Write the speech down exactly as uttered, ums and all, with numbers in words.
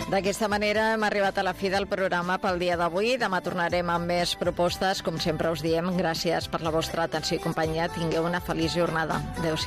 D'aquesta manera hem arribat a la fi del programa pel dia d'avui. Demà tornarem amb més propostes. Com sempre us diem, gràcies per la vostra atenció i companyia. Tingueu una feliç jornada. Adéu-siau.